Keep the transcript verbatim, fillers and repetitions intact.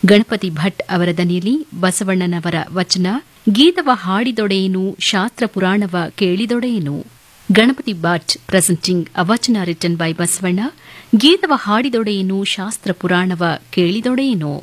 ಗಣಪತಿ ಭಟ್ ಅವರ ದನಿಯಲ್ಲಿ ಬಸವಣ್ಣನವರ ವಚನ ಗೀತವ ಹಾಡಿದೊಡೆಯೇನು ಶಾಸ್ತ್ರ ಪುರಾಣವ ಕೇಳಿದೊಡೆಯೇನು. ಗಣಪತಿ ಭಟ್ ಪ್ರೆಸೆಂಟಿಂಗ್ ಅ ವಚನ ರಿಟನ್ ಬೈ ಬಸವಣ್ಣ. ಗೀತವ ಹಾಡಿದೊಡೆಯೇನು ಶಾಸ್ತ್ರ ಪುರಾಣವ ಕೇಳಿದೊಡೆಯೇನು.